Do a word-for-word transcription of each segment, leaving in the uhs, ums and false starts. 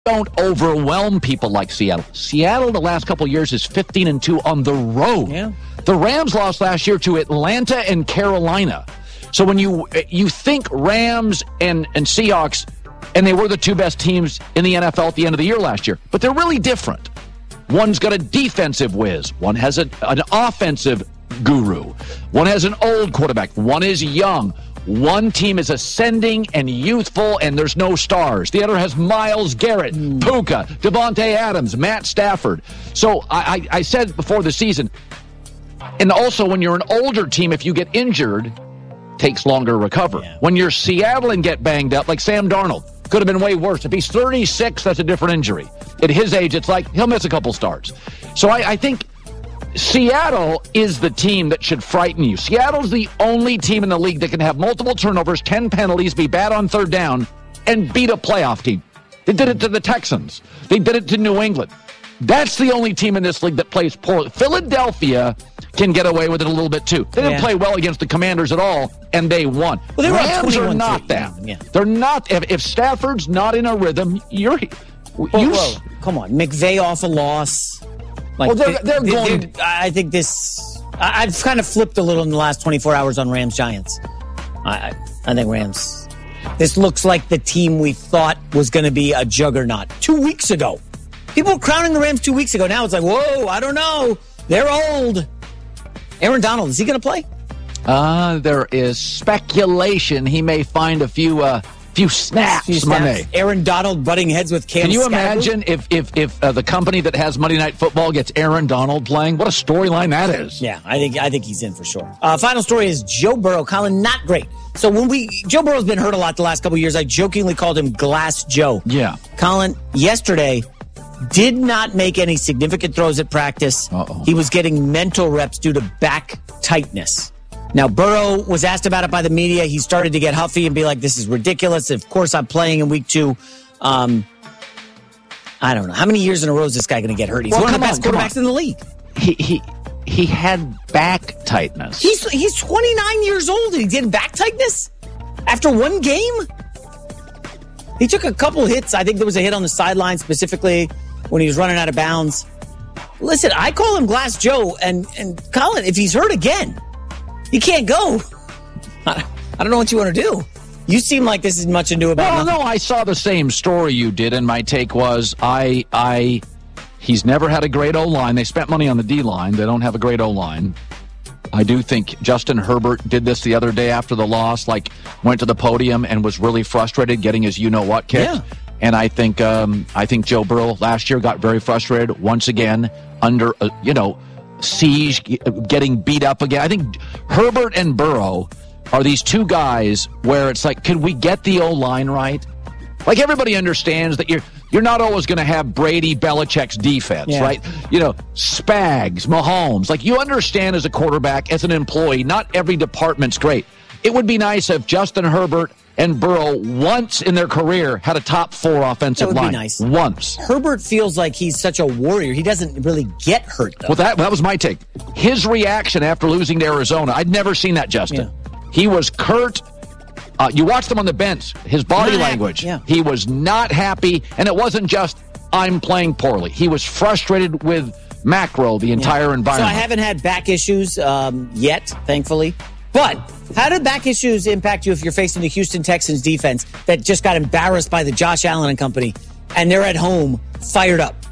don't overwhelm people like Seattle. Seattle, the last couple of years, is fifteen and two on the road. Yeah. The Rams lost last year to Atlanta and Carolina. So when you you think Rams and, and Seahawks, and they were the two best teams in the N F L at the end of the year last year, but they're really different. One's got a defensive whiz. One has a, an offensive guru. One has an old quarterback. One is young. One team is ascending and youthful, and there's no stars. The other has Myles Garrett, mm. Puka, Devontae Adams, Matt Stafford. So I, I, I said before the season, and also when you're an older team, if you get injured, it takes longer to recover. Yeah. When you're Seattle and get banged up, like Sam Darnold, could have been way worse. If he's thirty-six, that's a different injury. At his age, it's like he'll miss a couple starts. So I, I think Seattle is the team that should frighten you. Seattle's the only team in the league that can have multiple turnovers, ten penalties, be bad on third down, and beat a playoff team. They did it to the Texans. They did it to New England. That's the only team in this league that plays poorly. Philadelphia can get away with it a little bit, too. They didn't yeah. play well against the Commanders at all, and they won. Well, they Rams are not that. Yeah. They're not. If, if Stafford's not in a rhythm, you're... Whoa, you, whoa. Come on. McVay off a loss. Like, well, they're, they're they, going... They, I think this... I, I've kind of flipped a little in the last twenty-four hours on Rams-Giants. I, I, I think Rams... This looks like the team we thought was going to be a juggernaut two weeks ago. People were crowning the Rams two weeks ago. Now it's like, whoa, I don't know. They're old. Aaron Donald, is he going to play? Uh, there is speculation he may find a few uh, few snaps, few snaps. Monday. Aaron Donald butting heads with Cam Can you Scattergood? imagine if if if uh, the company that has Monday Night Football gets Aaron Donald playing? What a storyline that is. Yeah, I think I think he's in for sure. Uh, final story is Joe Burrow. Colin, not great. So when we Joe Burrow's been hurt a lot the last couple of years. I jokingly called him Glass Joe. Yeah. Colin, yesterday did not make any significant throws at practice. Uh-oh. He was getting mental reps due to back tightness. Now, Burrow was asked about it by the media. He started to get huffy and be like, this is ridiculous. Of course, I'm playing in week two. Um, I don't know. How many years in a row is this guy going to get hurt? He's well, one of the best on, quarterbacks in the league. He he he had back tightness. He's he's twenty-nine years old and he did back tightness after one game? He took a couple hits. I think there was a hit on the sideline specifically when he was running out of bounds. Listen, I call him Glass Joe, and, and Colin, if he's hurt again, he can't go. I, I don't know what you want to do. You seem like this is much ado about Well, nothing. no, I saw the same story you did, and my take was I I he's never had a great O-line. They spent money on the D-line. They don't have a great O-line. I do think Justin Herbert did this the other day after the loss, like went to the podium and was really frustrated getting his you-know-what kicked. Yeah. And I think um, I think Joe Burrow last year got very frustrated once again under, uh, you know, siege, getting beat up again. I think Herbert and Burrow are these two guys where it's like, could we get the O-line right? Like, everybody understands that you're you're not always going to have Brady Belichick's defense, yeah. right? You know, Spags, Mahomes. Like, you understand as a quarterback, as an employee, not every department's great. It would be nice if Justin Herbert and Burrow once in their career had a top four offensive that would line. Be nice. Once. Herbert feels like he's such a warrior. He doesn't really get hurt, though. Well, that, that was my take. His reaction after losing to Arizona, I'd never seen that, Justin. Yeah. He was curt. Uh, you watched him on the bench, his body Not language. happy, yeah. He was not happy, and it wasn't just, I'm playing poorly. He was frustrated with macro, the entire yeah. environment. So I haven't had back issues um, yet, thankfully. But how do back issues impact you if you're facing the Houston Texans defense that just got embarrassed by the Josh Allen and company, and they're at home fired up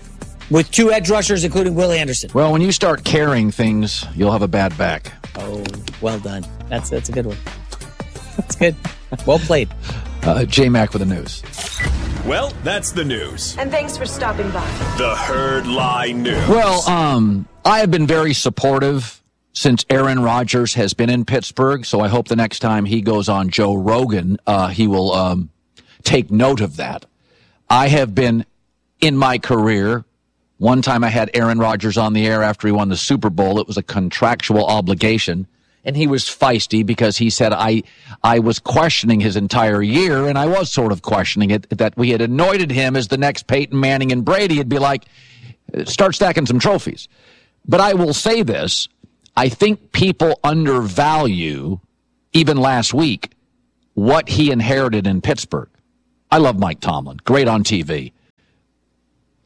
with two edge rushers, including Will Anderson? Well, when you start carrying things, you'll have a bad back. Oh, well done. That's that's a good one. That's good. Well played. Uh, J-Mac with the news. Well, that's the news. And thanks for stopping by. The Herd Lie News. Well, um, I have been very supportive since Aaron Rodgers has been in Pittsburgh, so I hope the next time he goes on Joe Rogan, uh, he will um, take note of that. I have been, in my career, one time I had Aaron Rodgers on the air after he won the Super Bowl. It was a contractual obligation. And he was feisty because he said I I was questioning his entire year, and I was sort of questioning it, that we had anointed him as the next Peyton Manning and Brady. It'd be like, start stacking some trophies. But I will say this, I think people undervalue, even last week, what he inherited in Pittsburgh. I love Mike Tomlin, great on T V.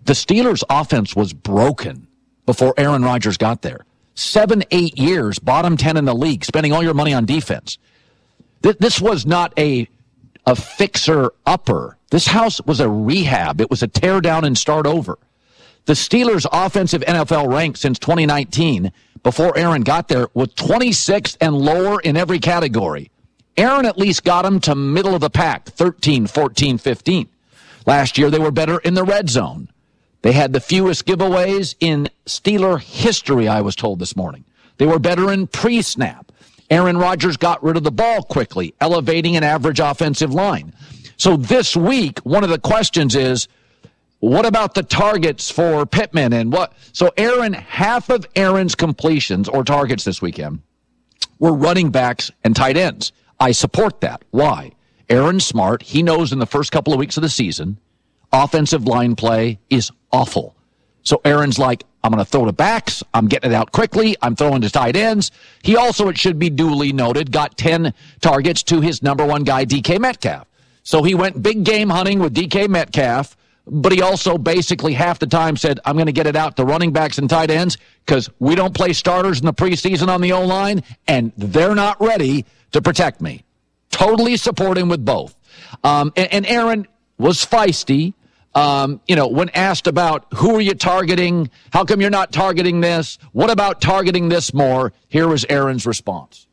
The Steelers' offense was broken before Aaron Rodgers got there. Seven, eight years, bottom ten in the league, spending all your money on defense. Th- this was not a, a fixer-upper. This house was a rehab. It was a tear down and start over. The Steelers' offensive N F L rank since twenty nineteen, before Aaron got there, was twenty-sixth and lower in every category. Aaron at least got them to middle of the pack, thirteen, fourteen, fifteen. Last year, they were better in the red zone. They had the fewest giveaways in Steeler history, I was told this morning. They were better in pre-snap. Aaron Rodgers got rid of the ball quickly, elevating an average offensive line. So this week, one of the questions is, what about the targets for Pittman? And what? So Aaron, half of Aaron's completions or targets this weekend were running backs and tight ends. I support that. Why? Aaron's smart. He knows in the first couple of weeks of the season, offensive line play is awful. So Aaron's like, I'm going to throw to backs. I'm getting it out quickly. I'm throwing to tight ends. He also, it should be duly noted, got ten targets to his number one guy, D K Metcalf. So he went big game hunting with D K Metcalf, but he also basically half the time said, I'm going to get it out to running backs and tight ends because we don't play starters in the preseason on the O-line, and they're not ready to protect me. Totally support him with both. Um, and, and Aaron was feisty. Um, you know, when asked about who are you targeting, how come you're not targeting this, what about targeting this more, here was Aaron's response.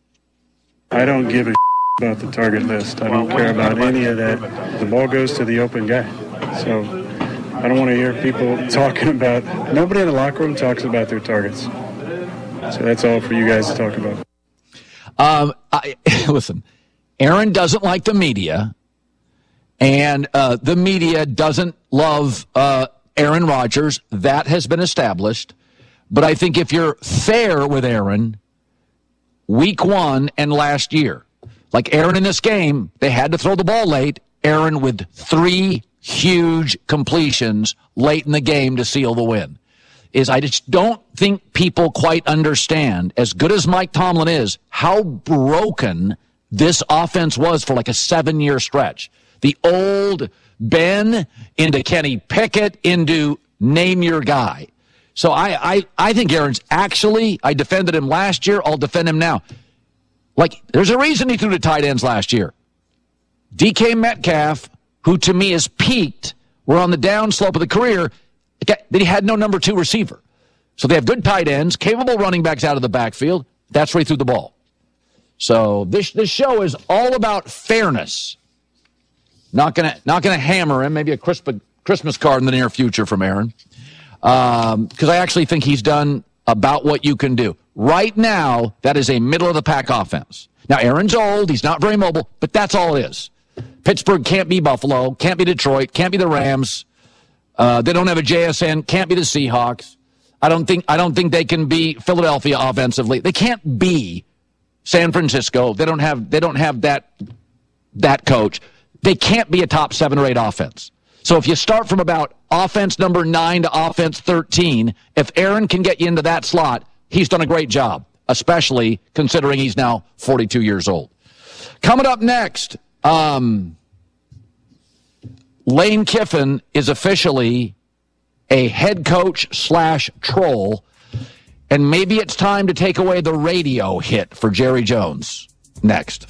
I don't give a about the target list. I don't care about any of that. The ball goes to the open guy. So I don't want to hear people talking about, nobody in the locker room talks about their targets. So that's all for you guys to talk about. Um, I, listen, Aaron doesn't like the media, and uh, the media doesn't love uh, Aaron Rodgers. That has been established. But I think if you're fair with Aaron, week one and last year, like Aaron in this game, they had to throw the ball late. Aaron with three huge completions late in the game to seal the win. Is I just don't think people quite understand, as good as Mike Tomlin is, how broken this offense was for like a seven-year stretch. The old Ben into Kenny Pickett into name your guy. So I, I, I think Aaron's actually, I defended him last year, I'll defend him now. Like, there's a reason he threw to tight ends last year. D K Metcalf, who to me is peaked, were on the downslope of the career, that he had no number two receiver. So they have good tight ends, capable running backs out of the backfield. That's where he threw the ball. So this this show is all about fairness. Not gonna not gonna hammer him. Maybe a Christmas card in the near future from Aaron, because um, I actually think he's done about what you can do. Right now, that is a middle-of-the-pack offense. Now, Aaron's old. He's not very mobile, but that's all it is. Pittsburgh can't be Buffalo, can't be Detroit, can't be the Rams. Uh, they don't have a J S N, can't be the Seahawks. I don't think I don't think they can be Philadelphia offensively. They can't be San Francisco. They don't have they don't have that that coach. They can't be a top seven or eight offense. So if you start from about offense number nine to offense thirteen, if Aaron can get you into that slot, he's done a great job, especially considering he's now forty-two years old. Coming up next, um, Lane Kiffin is officially a head coach slash troll, and maybe it's time to take away the radio hit for Jerry Jones. Next.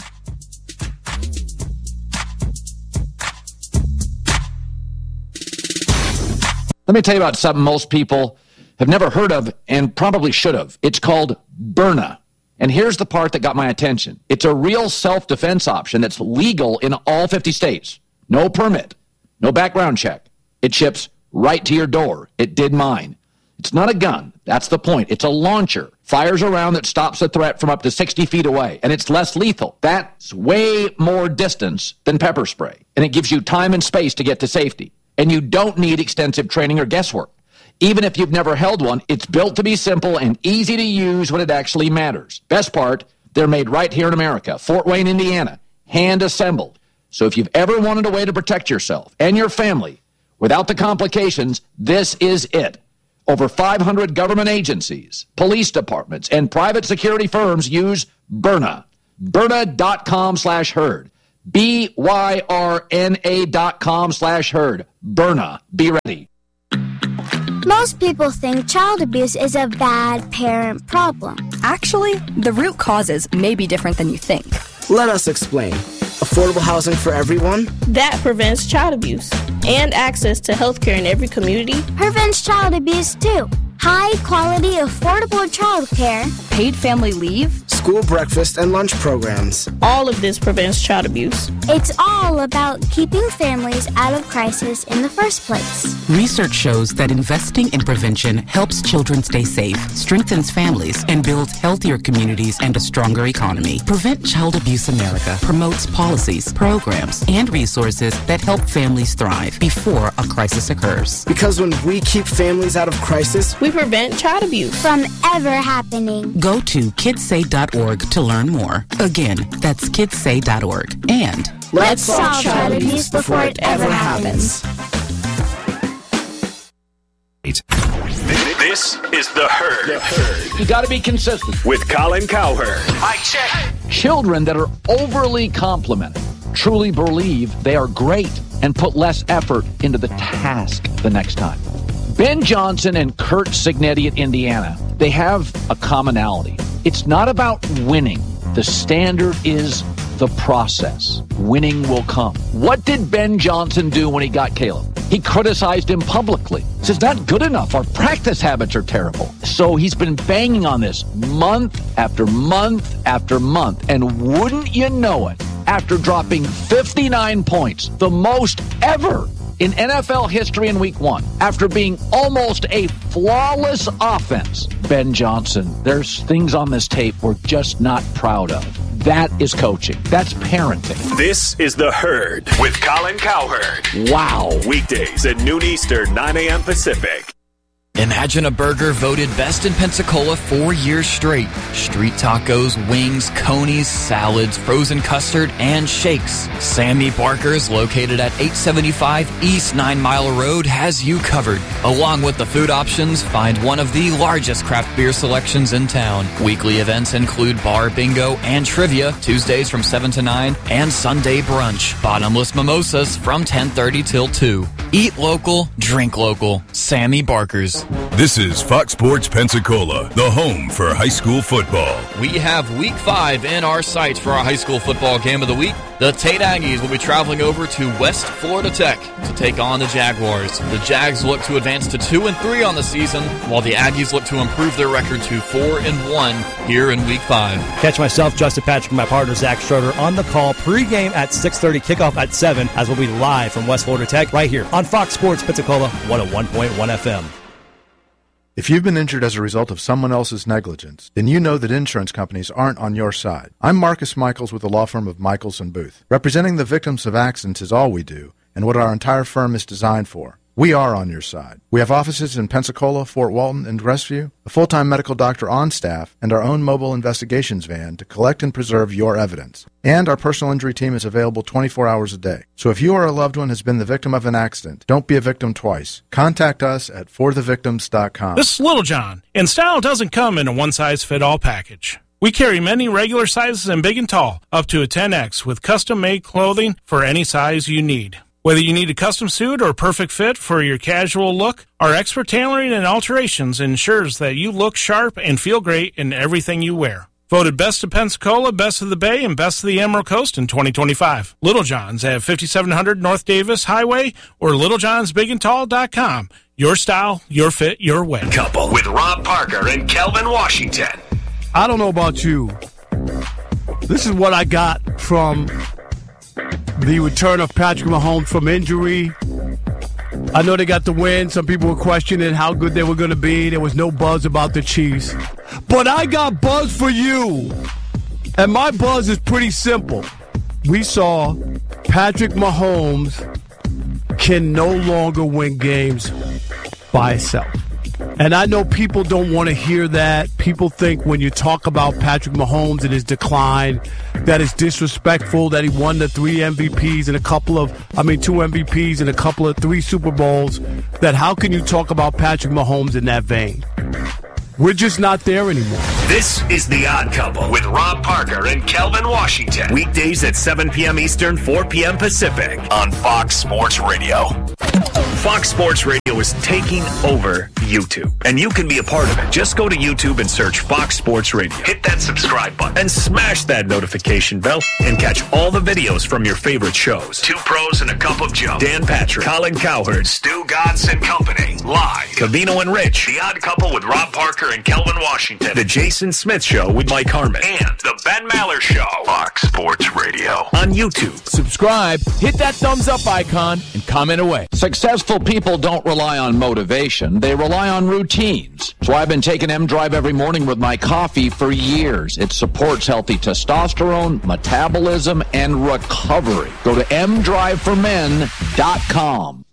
Let me tell you about something most people have never heard of and probably should have. It's called Byrna. And here's the part that got my attention. It's a real self-defense option that's legal in all fifty states. No permit, no background check. It ships right to your door. It did mine. It's not a gun. That's the point. It's a launcher. Fires a round that stops a threat from up to sixty feet away. And it's less lethal. That's way more distance than pepper spray. And it gives you time and space to get to safety. And you don't need extensive training or guesswork. Even if you've never held one, it's built to be simple and easy to use when it actually matters. Best part, they're made right here in America, Fort Wayne, Indiana, hand assembled. So if you've ever wanted a way to protect yourself and your family without the complications, this is it. Over five hundred government agencies, police departments, and private security firms use Byrna. Byrna.com slash herd. B Y R N A dot com slash herd. Byrna. Be ready. Most people think child abuse is a bad parent problem. Actually, the root causes may be different than you think. Let us explain. Affordable housing for everyone. That prevents child abuse. And access to health care in every community. Prevents child abuse too. High quality, affordable child care. Paid family leave. School breakfast and lunch programs. All of this prevents child abuse. It's all about keeping families out of crisis in the first place. Research shows that investing in prevention helps children stay safe, strengthens families, and builds healthier communities and a stronger economy. Prevent Child Abuse America promotes policies, programs, and resources that help families thrive before a crisis occurs. Because when we keep families out of crisis, we prevent child abuse from ever happening. Go to kidsay dot org to learn more. Again, that's kidsay dot org. And let's solve child abuse before it ever happens. This is The Herd. The Herd. You got to be consistent. With Colin Cowherd. I check. Children that are overly complimented truly believe they are great and put less effort into the task the next time. Ben Johnson and Curt Cignetti at Indiana, they have a commonality. It's not about winning. The standard is the process. Winning will come. What did Ben Johnson do when he got Caleb? He criticized him publicly. He says, not good enough. Our practice habits are terrible. So he's been banging on this month after month after month. And wouldn't you know it, after dropping fifty-nine points, the most ever in N F L history in week one, after being almost a flawless offense, Ben Johnson, there's things on this tape we're just not proud of. That is coaching. That's parenting. This is The Herd with Colin Cowherd. Wow. Weekdays at noon Eastern, nine a.m. Pacific. Imagine a burger voted best in Pensacola four years straight. Street tacos, wings, conies, salads, frozen custard, and shakes. Sammy Barker's, located at eight seventy-five East Nine Mile Road, has you covered. Along with the food options, find one of the largest craft beer selections in town. Weekly events include bar bingo and trivia, Tuesdays from seven to nine, and Sunday brunch. Bottomless mimosas from ten thirty till two. Eat local, drink local. Sammy Barker's. This is Fox Sports Pensacola, the home for high school football. We have week five in our sights for our high school football game of the week. The Tate Aggies will be traveling over to West Florida Tech to take on the Jaguars. The Jags look to advance to two and three on the season, while the Aggies look to improve their record to four and one here in week five. Catch myself, Justin Patrick, and my partner Zach Schroeder on the call pregame at six thirty, kickoff at seven, as we'll be live from West Florida Tech right here on Fox Sports Pensacola one oh one point one F M. If you've been injured as a result of someone else's negligence, then you know that insurance companies aren't on your side. I'm Marcus Michaels with the law firm of Michaels and Booth. Representing the victims of accidents is all we do, and what our entire firm is designed for. We are on your side. We have offices in Pensacola, Fort Walton, and Crestview, a full-time medical doctor on staff, and our own mobile investigations van to collect and preserve your evidence. And our personal injury team is available twenty-four hours a day. So if you or a loved one has been the victim of an accident, don't be a victim twice. Contact us at for the victims dot com. This is Little John, and style doesn't come in a one-size-fit-all package. We carry many regular sizes and big and tall, up to a ten X, with custom-made clothing for any size you need. Whether you need a custom suit or a perfect fit for your casual look, our expert tailoring and alterations ensures that you look sharp and feel great in everything you wear. Voted Best of Pensacola, Best of the Bay, and Best of the Emerald Coast in twenty twenty-five. Little John's at fifty-seven hundred North Davis Highway or little johns big and tall dot com. Your style, your fit, your way. Couple with Rob Parker and Kelvin Washington. I don't know about you. This is what I got from the return of Patrick Mahomes from injury. I know they got the win. Some people were questioning how good they were going to be. There was no buzz about the Chiefs. But I got buzz for you. And my buzz is pretty simple. We saw Patrick Mahomes can no longer win games by himself. And I know people don't want to hear that. People think when you talk about Patrick Mahomes and his decline, that it's disrespectful that he won the three M V Ps and a couple of, I mean, two M V Ps and a couple of three Super Bowls, that how can you talk about Patrick Mahomes in that vein? We're just not there anymore. This is The Odd Couple with Rob Parker and Kelvin Washington. Weekdays at seven p.m. Eastern, four p.m. Pacific on Fox Sports Radio. Fox Sports Radio is taking over YouTube, and you can be a part of it. Just go to YouTube and search Fox Sports Radio. Hit that subscribe button and smash that notification bell and catch all the videos from your favorite shows. Two Pros and a Cup of Joe. Dan Patrick, Colin Cowherd, Stu Godson and Company. Live. Cavino and Rich. The Odd Couple with Rob Parker and Kelvin Washington. The Jason Smith Show with Mike Harmon. And The Ben Maller Show. Fox Sports Radio. On YouTube. Subscribe, hit that thumbs up icon, and comment away. Successful people don't rely on motivation. They rely on routines. So I've been taking M-Drive every morning with my coffee for years. It supports healthy testosterone, metabolism, and recovery. Go to m drive for men dot com.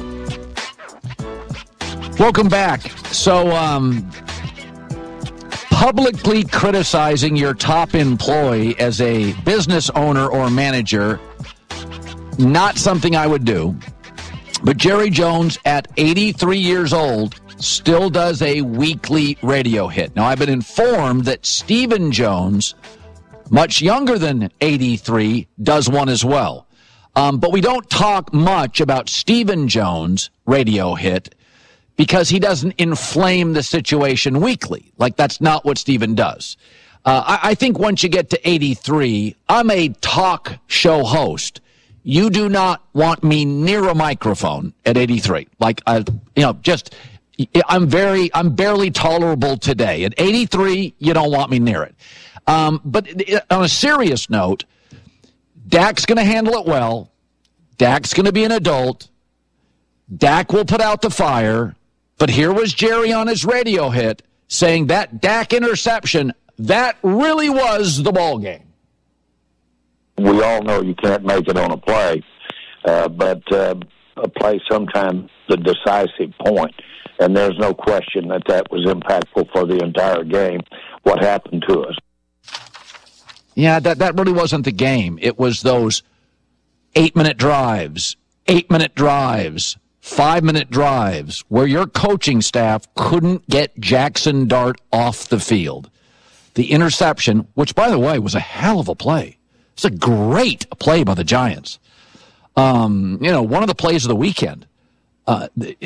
Welcome back. So, um, publicly criticizing your top employee as a business owner or manager, not something I would do. But Jerry Jones, at eighty-three years old, still does a weekly radio hit. Now, I've been informed that Stephen Jones, much younger than eighty-three, does one as well. Um, but we don't talk much about Stephen Jones' radio hit because he doesn't inflame the situation weekly. Like, that's not what Stephen does. Uh, I, I think once you get to eighty-three, I'm a talk show host. You do not want me near a microphone at eighty-three. Like, uh, you know, just, I'm very, I'm barely tolerable today. At eighty-three, you don't want me near it. Um, but on a serious note, Dak's going to handle it well. Dak's going to be an adult. Dak will put out the fire. But here was Jerry on his radio hit saying that Dak interception, that really was the ball game. We all know you can't make it on a play, uh, but uh, a play sometimes the decisive point, and there's no question that that was impactful for the entire game, what happened to us. Yeah, that, that really wasn't the game. It was those eight-minute drives, eight-minute drives, five-minute drives where your coaching staff couldn't get Jackson Dart off the field. The interception, which, by the way, was a hell of a play. It's a great play by the Giants. Um, you know, one of the plays of the weekend. Uh,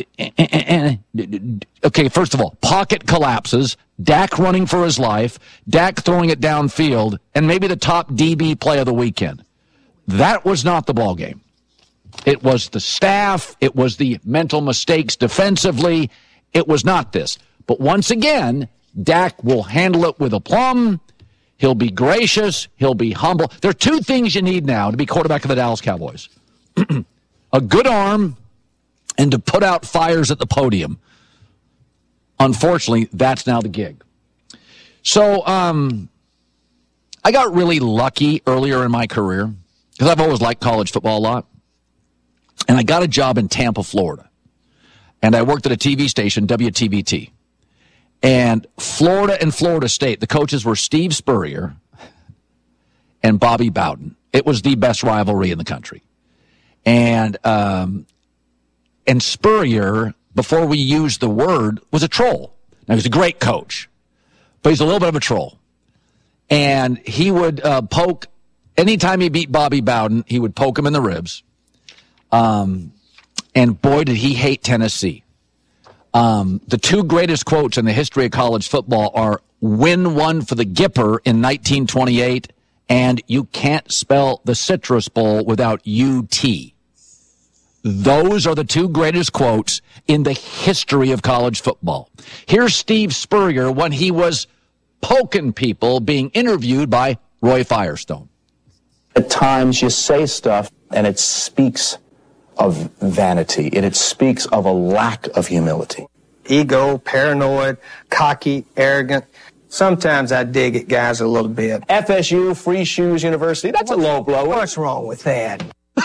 okay, first of all, pocket collapses, Dak running for his life, Dak throwing it downfield, and maybe the top D B play of the weekend. That was not the ball game. It was the staff. It was the mental mistakes defensively. It was not this. But once again, Dak will handle it with aplomb. He'll be gracious. He'll be humble. There are two things you need now to be quarterback of the Dallas Cowboys. A good arm and to put out fires at the podium. Unfortunately, that's now the gig. So um, I got really lucky earlier in my career because I've always liked college football a lot. And I got a job in Tampa, Florida. And I worked at a T V station, W T B T. And Florida and Florida State, the coaches were Steve Spurrier and Bobby Bowden. It was the best rivalry in the country. And um, and Spurrier, before we used the word, was a troll. Now, he's a great coach, but he's a little bit of a troll. And he would uh, poke, anytime he beat Bobby Bowden, he would poke him in the ribs. Um, and boy, did he hate Tennessee. Um, the two greatest quotes in the history of college football are win one for the Gipper in nineteen twenty-eight and you can't spell the Citrus Bowl without U T. Those are the two greatest quotes in the history of college football. Here's Steve Spurrier when he was poking people being interviewed by Roy Firestone. At times you say stuff and it speaks of vanity, and it speaks of a lack of humility. Ego, paranoid, cocky, arrogant. Sometimes I dig at guys a little bit. F S U, Free Shoes University, that's a low blow. What's wrong with that?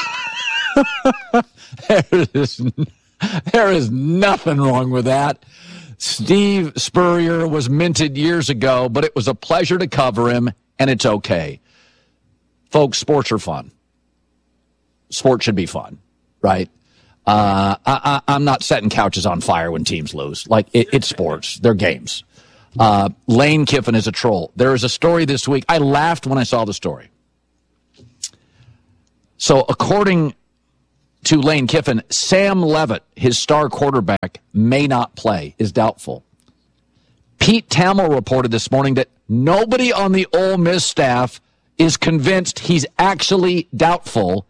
there, is, there is nothing wrong with that. Steve Spurrier was minted years ago, but it was a pleasure to cover him, and it's okay. Folks, sports are fun. Sports should be fun. Right? Uh, I, I, I'm not setting couches on fire when teams lose. Like, it, it's sports. They're games. Uh, Lane Kiffin is a troll. There is a story this week. I laughed when I saw the story. So, according to Lane Kiffin, Sam Levitt, his star quarterback, may not play, is doubtful. Pete Thamel reported this morning that nobody on the Ole Miss staff is convinced he's actually doubtful.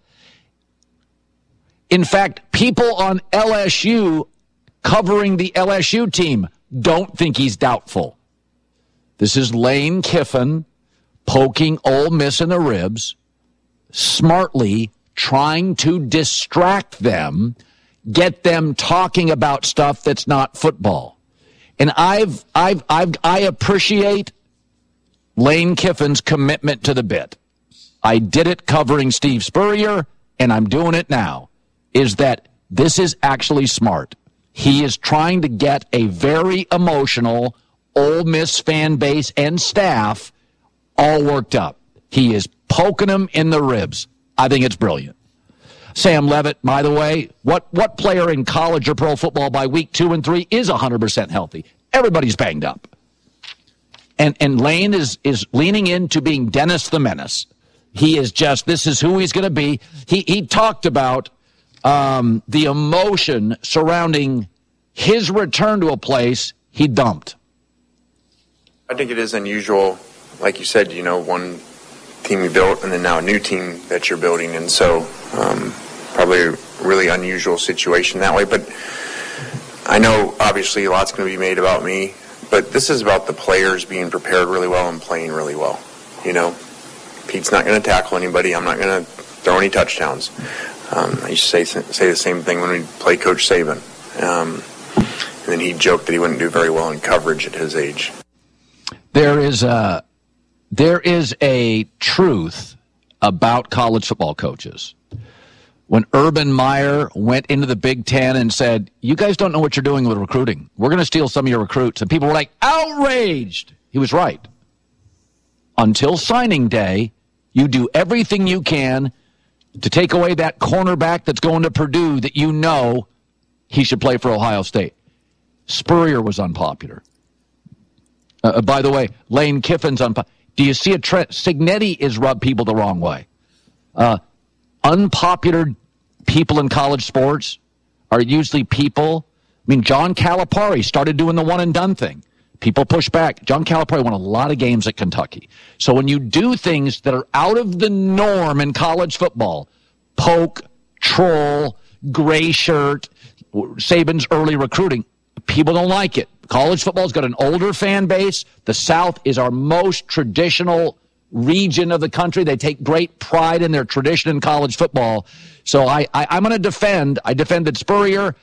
In fact, people on L S U covering the L S U team don't think he's doubtful. This is Lane Kiffin poking Ole Miss in the ribs, smartly trying to distract them, get them talking about stuff that's not football. And I've, I've, I've, I appreciate Lane Kiffin's commitment to the bit. I did it covering Steve Spurrier, and I'm doing it now, is that this is actually smart. He is trying to get a very emotional Ole Miss fan base and staff all worked up. He is poking them in the ribs. I think it's brilliant. Sam Levitt, by the way, what, what player in college or pro football by week two and three is one hundred percent healthy? Everybody's banged up. And and Lane is, is leaning into being Dennis the Menace. He is just, this is who he's going to be. He, he talked about um, the emotion surrounding his return to a place he dumped. I think it is unusual, like you said, you know, one team you built and then now a new team that you're building. And so um, probably a really unusual situation that way. But I know obviously a lot's going to be made about me, but this is about the players being prepared really well and playing really well. You know, Pete's not going to tackle anybody. I'm not going to throw any touchdowns. Um, I used to say, say the same thing when we played Coach Saban. Um, and then he joked that he wouldn't do very well in coverage at his age. There is a, there is a truth about college football coaches. When Urban Meyer went into the Big Ten and said, you guys don't know what you're doing with recruiting. We're going to steal some of your recruits. And people were like, outraged. He was right. Until signing day, you do everything you can to take away that cornerback that's going to Purdue that you know he should play for Ohio State. Spurrier was unpopular. Uh, by the way, Lane Kiffin's unpopular. Do you see a trend? Cignetti is rubbed people the wrong way. Uh, unpopular people in college sports are usually people. I mean, John Calipari started doing the one-and-done thing. People push back. John Calipari won a lot of games at Kentucky. So when you do things that are out of the norm in college football, poke, troll, gray shirt, Saban's early recruiting, people don't like it. College football's got an older fan base. The South is our most traditional region of the country. They take great pride in their tradition in college football. So I, I, I'm going to defend. I defended Spurrier.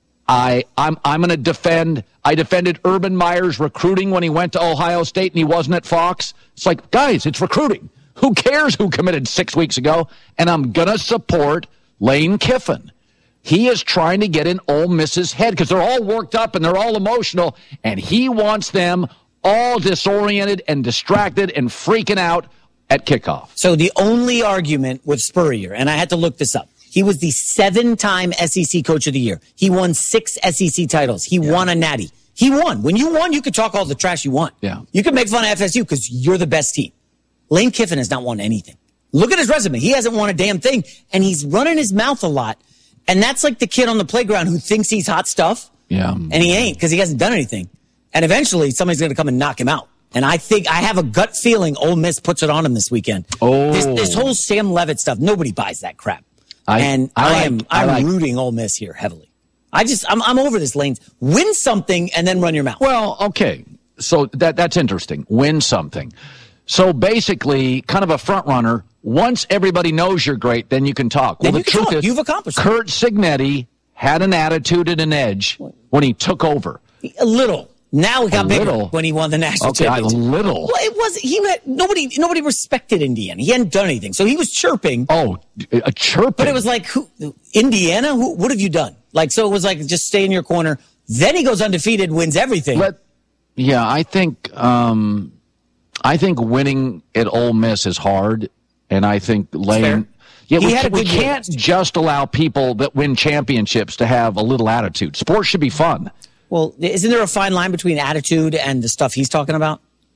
I, I'm, I'm going to defend. I defended Urban Meyer's recruiting when he went to Ohio State and he wasn't at Fox. It's like, guys, it's recruiting. Who cares who committed six weeks ago? And I'm going to support Lane Kiffin. He is trying to get in Ole Miss's head because they're all worked up and they're all emotional, and he wants them all disoriented and distracted and freaking out at kickoff. So the only argument with Spurrier, and I had to look this up, he was the seven-time S E C Coach of the Year. He won six S E C titles. He yeah. won a natty. He won. When you won, you could talk all the trash you want. Yeah. You can make fun of F S U because you're the best team. Lane Kiffin has not won anything. Look at his resume. He hasn't won a damn thing, and he's running his mouth a lot. And that's like the kid on the playground who thinks he's hot stuff. Yeah. And he ain't because he hasn't done anything. And eventually somebody's going to come and knock him out. And I think I have a gut feeling Ole Miss puts it on him this weekend. Oh. This, this whole Sam Levitt stuff, nobody buys that crap. I, and I, I like, am I I'm like. rooting Ole Miss here heavily. I just I'm I'm over this, Lane. Win something and then run your mouth. Well, okay. So that that's interesting. Win something. So basically, kind of a front runner. Once everybody knows you're great, then you can talk. Then well, you the can truth talk. is, You've accomplished Kurt Cignetti had an attitude and an edge when he took over. A little. Now it got a bigger little. when he won the national okay, championship. A little. Well, it was he had nobody. Nobody respected Indiana. He hadn't done anything, so he was chirping. Oh, a chirping. But it was like, who, Indiana? Who, what have you done? Like, so it was like, just stay in your corner. Then he goes undefeated, wins everything. Let, yeah, I think. Um, I think winning at Ole Miss is hard, and I think Lane. Yeah, he we, had a we good can't year. just allow people that win championships to have a little attitude. Sports should be fun. Well, isn't there a fine line between attitude and the stuff he's talking about?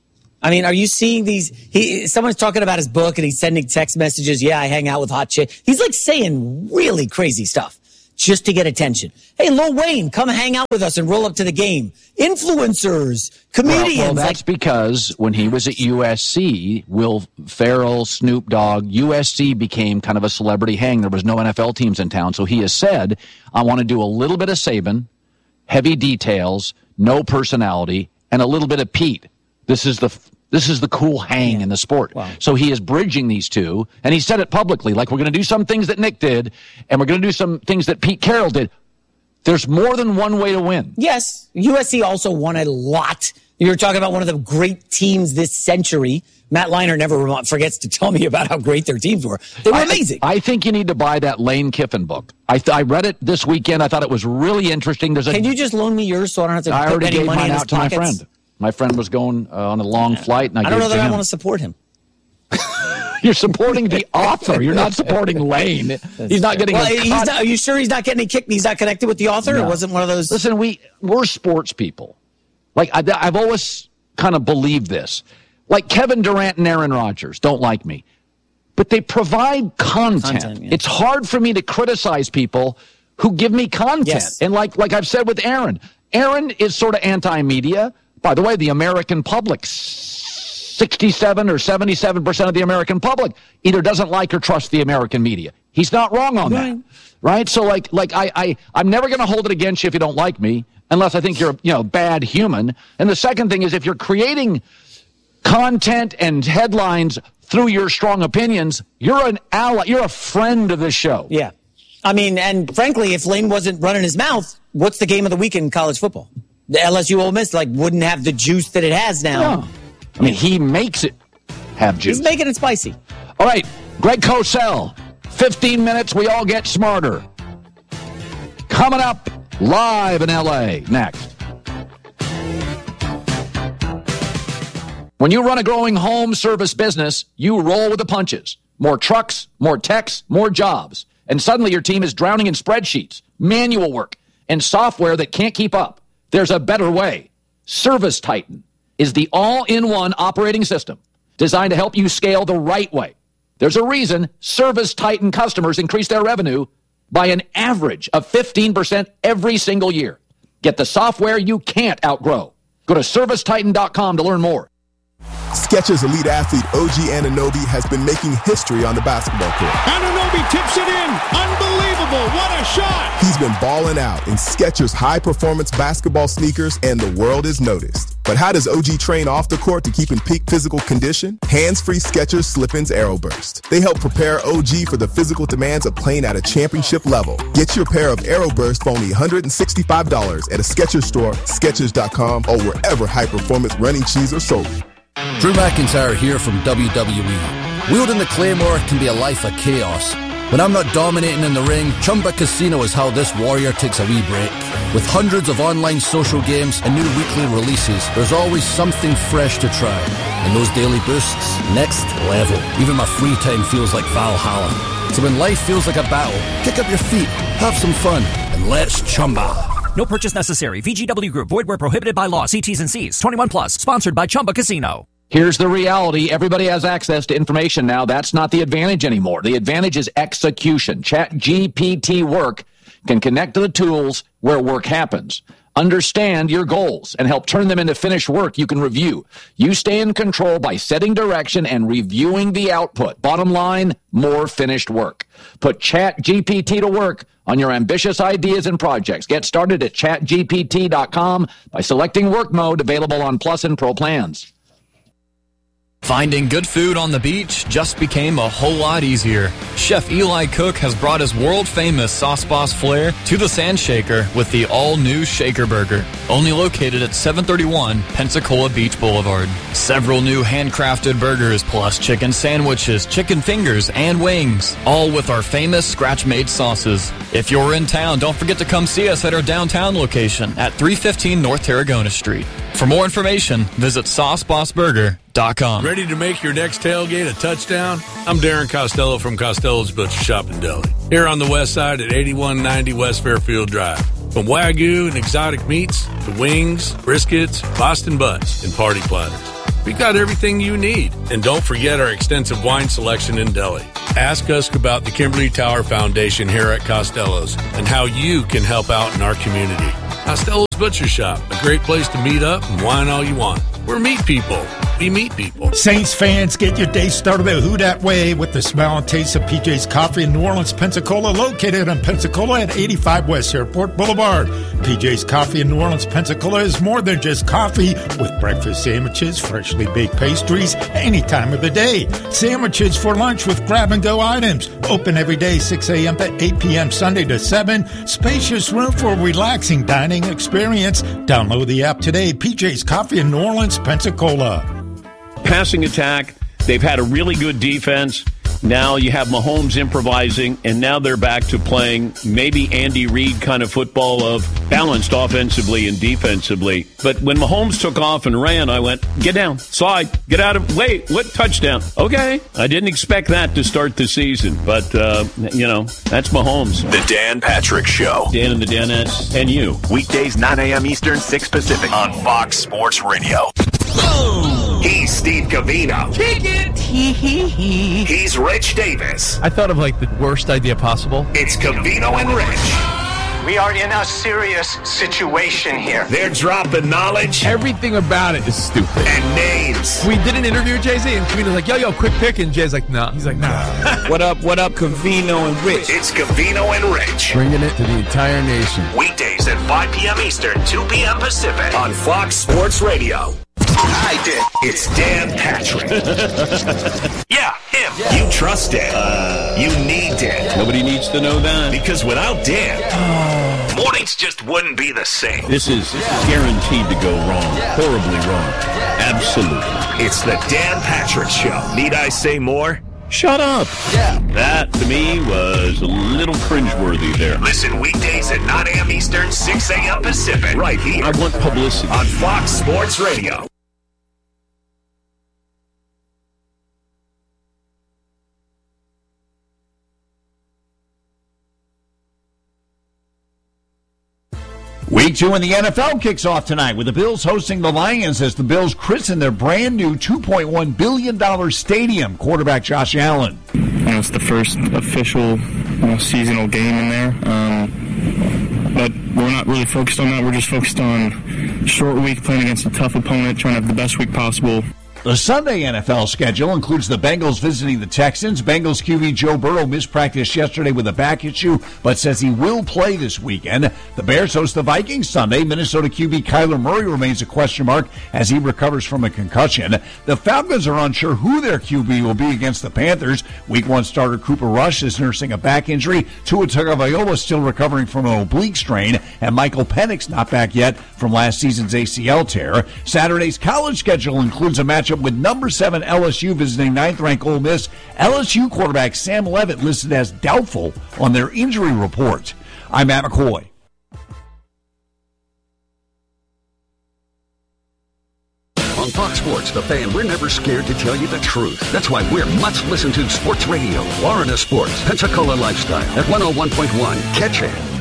I mean, are you seeing these? He someone's talking about his book and he's sending text messages. Yeah, I hang out with hot chick. He's like saying really crazy stuff just to get attention. Hey, Lil Wayne, come hang out with us and roll up to the game. Influencers, comedians. Well, well that's like, because when he was at U S C, Will Ferrell, Snoop Dogg, U S C became kind of a celebrity hang. There was no N F L teams in town. So he has said, I want to do a little bit of Saban, heavy details, no personality, and a little bit of Pete. This is the this is the cool hang yeah. in the sport. Wow. So he is bridging these two, and he said it publicly, like we're going to do some things that Nick did, and we're going to do some things that Pete Carroll did. There's more than one way to win. Yes, U S C also won a lot. You were talking about one of the great teams this century. Matt Leinart never forgets to tell me about how great their teams were. They were I, amazing. I think you need to buy that Lane Kiffin book. I, th- I read it this weekend. I thought it was really interesting. There's a, Can you just loan me yours so I don't have to I put already any gave money mine in his out to pockets? my friend. My friend was going uh, on a long flight, and I, I don't gave know that to I him. want to support him. You're supporting the author. You're not supporting Lane. He's not getting well, a he's cut. not, are you sure he's not getting any kick? He's not connected with the author? No. It wasn't one of those. Listen, we, we're sports people. Like, I, I've always kind of believed this. Like, Kevin Durant and Aaron Rodgers don't like me. But they provide content. content yeah. It's hard for me to criticize people who give me content. Yes. And like like I've said with Aaron, Aaron is sort of anti-media. By the way, the American public, sixty-seven or seventy-seven percent of the American public either doesn't like or trust the American media. He's not wrong on right. that. Right? So like like I, I I'm never going to hold it against you if you don't like me, unless I think you're a you know bad human. And the second thing is if you're creating content and headlines through your strong opinions, you're an ally, you're a friend of this show. Yeah. I mean, and frankly, if Lane wasn't running his mouth, what's the game of the week in college football? The L S U Ole Miss like wouldn't have the juice that it has now. Yeah. I mean, he makes it have juice. He's making it spicy. All right, Greg Cosell, fifteen minutes, we all get smarter. Coming up live in L A next. When you run a growing home service business, you roll with the punches. More trucks, more techs, more jobs. And suddenly your team is drowning in spreadsheets, manual work, and software that can't keep up. There's a better way. Service Titan is the all-in-one operating system designed to help you scale the right way. There's a reason Service Titan customers increase their revenue by an average of fifteen percent every single year. Get the software you can't outgrow. Go to service titan dot com to learn more. Skechers elite athlete O G Anunoby has been making history on the basketball court. Anunoby tips it in. Unbelievable. What a shot. He's been balling out in Skechers high-performance basketball sneakers, and the world is noticed. But how does O G train off the court to keep in peak physical condition? Hands-free Skechers Slip-ins Aeroburst. They help prepare O G for the physical demands of playing at a championship level. Get your pair of Aeroburst for only one hundred sixty-five dollars at a Skechers store, skechers dot com, or wherever high-performance running shoes are sold. Drew McIntyre here from W W E. Wielding the Claymore can be a life of chaos. When I'm not dominating in the ring, Chumba Casino is how this warrior takes a wee break. With hundreds of online social games and new weekly releases, there's always something fresh to try. And those daily boosts, next level. Even my free time feels like Valhalla. So when life feels like a battle, kick up your feet, have some fun, and let's Chumba. No purchase necessary. V G W Group. Void where prohibited by law. See T's and C's. twenty-one plus. Sponsored by Chumba Casino. Here's the reality. Everybody has access to information now. That's not the advantage anymore. The advantage is execution. ChatGPT Work can connect to the tools where work happens. Understand your goals and help turn them into finished work you can review. You stay in control by setting direction and reviewing the output. Bottom line, more finished work. Put ChatGPT to work on your ambitious ideas and projects. Get started at chat G P T dot com by selecting work mode, available on Plus and Pro plans. Finding good food on the beach just became a whole lot easier. Chef Eli Cook has brought his world-famous Sauce Boss flair to the Sand Shaker with the all-new Shaker Burger, only located at seven thirty-one Pensacola Beach Boulevard. Several new handcrafted burgers, plus chicken sandwiches, chicken fingers, and wings, all with our famous scratch-made sauces. If you're in town, don't forget to come see us at our downtown location at three fifteen North Tarragona Street. For more information, visit sauce boss burger dot com. Ready to make your next tailgate a touchdown? I'm Darren Costello from Costello's Butcher Shop and Deli, here on the west side at eighty-one ninety West Fairfield Drive. From Wagyu and exotic meats to wings, briskets, Boston butts, and party platters. We got everything you need. And don't forget our extensive wine selection in deli. Ask us about the Kimberly Tower Foundation here at Costello's and how you can help out in our community. Costello's Butcher Shop, a great place to meet up and wine all you want. We're meat people. We meet people. Saints fans, get your day started the Who Dat way with the smell and taste of P J's Coffee in New Orleans, Pensacola, located in Pensacola at eighty-five West Airport Boulevard. P J's Coffee in New Orleans, Pensacola is more than just coffee, with breakfast sandwiches, freshly baked pastries, any time of the day. Sandwiches for lunch with grab-and-go items. Open every day, six a.m. to eight p.m. Sunday to seven. Spacious room for a relaxing dining experience. Download the app today. P J's Coffee in New Orleans, Pensacola. Passing attack, they've had a really good defense. Now you have Mahomes improvising, and now they're back to playing maybe Andy Reid kind of football of balanced offensively and defensively. But when Mahomes took off and ran, I went, get down, slide, get out of, wait, what touchdown? Okay, I didn't expect that to start the season, but, uh, you know, that's Mahomes. The Dan Patrick Show. Dan and the Danettes, and you. Weekdays, nine a.m. Eastern, six Pacific on Fox Sports Radio. He's Steve Covino. Kick it. He's Rich Davis. I thought of like the worst idea possible. It's Covino and Rich. We are in a serious situation here. They're dropping knowledge. Everything about it is stupid. And names. We did an interview with Jay-Z, and Covino's like, yo, yo, quick pick. And Jay's like, nah. He's like, nah. What up, what up, Covino and Rich? It's Covino and Rich. Bringing it to the entire nation. Weekdays at five p.m. Eastern, two p.m. Pacific on Fox Sports Radio. I did. It's Dan Patrick. Yeah, him. Yeah. You trust Dan. Uh, you need Dan. Nobody needs to know that. Because without Dan, yeah. mornings just wouldn't be the same. This is yeah. guaranteed to go wrong. Yeah. Horribly wrong. Yeah. Absolutely. It's the Dan Patrick Show. Need I say more? Shut up. Yeah. That, to me, was a little cringeworthy there. Listen weekdays at nine a.m. Eastern, six a.m. Pacific. Right here. I want publicity. On Fox Sports Radio. Week two in the N F L kicks off tonight with the Bills hosting the Lions as the Bills christen their brand new two point one billion dollars stadium. Quarterback Josh Allen. You know, it's the first official you know, seasonal game in there. Um, but we're not really focused on that. We're just focused on short week, playing against a tough opponent, trying to have the best week possible. The Sunday N F L schedule includes the Bengals visiting the Texans. Bengals Q B Joe Burrow missed practice yesterday with a back issue, but says he will play this weekend. The Bears host the Vikings Sunday. Minnesota Q B Kyler Murray remains a question mark as he recovers from a concussion. The Falcons are unsure who their Q B will be against the Panthers. Week one starter Cooper Rush is nursing a back injury. Tua Tagovailoa still recovering from an oblique strain, and Michael Penix not back yet from last season's A C L tear. Saturday's college schedule includes a matchup with number seven L S U visiting ninth-ranked Ole Miss. L S U quarterback Sam Levitt listed as doubtful on their injury report. I'm Matt McCoy. On Fox Sports, The Fan, we're never scared to tell you the truth. That's why we're much listened to sports radio. Florida Sports, Pensacola Lifestyle at one oh one point one. Catch it.